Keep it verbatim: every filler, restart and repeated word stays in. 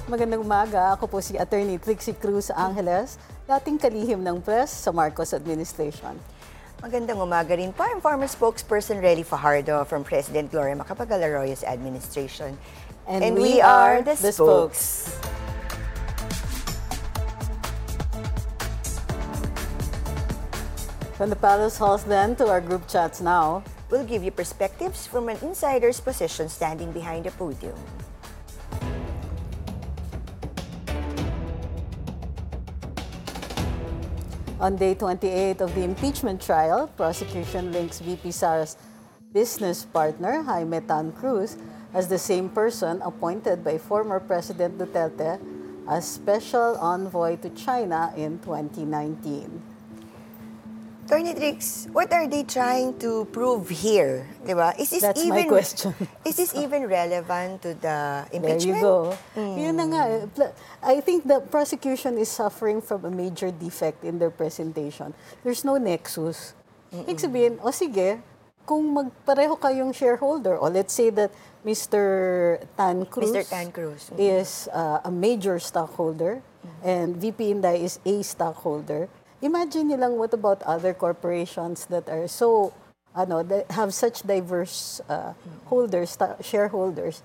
Magandang umaga. Ako po si Attorney Trixie Cruz Angeles, dating kalihim ng press sa Marcos administration. Magandang umaga rin po. I'm former spokesperson Relly Fajardo from President Gloria Macapagal Arroyo's administration. And, And we, we are are the the spokes. spokes. From the Palace Halls then to our group chats now. We'll give you perspectives from an insider's position standing behind the podium. On day twenty-eight of the impeachment trial, prosecution links V P Sara's business partner, Jaime Tan Cruz, as the same person appointed by former President Duterte as special envoy to China in twenty nineteen. Attorney Trix, what are they trying to prove here? Diba? Is this That's even, my question. Is this even relevant to the impeachment? There you go. Yun na nga. eh. Pla- I think the prosecution is suffering from a major defect in their presentation. There's no nexus. Ibig sabihin, o sige, kung magpareho kayong shareholder, o let's say that Mister Tan Cruz, Mister Tan Cruz. is uh, a major stockholder and V P Inday is a stockholder, imagine nilang what about other corporations that are so, ano, that have such diverse uh, holders, sta- shareholders.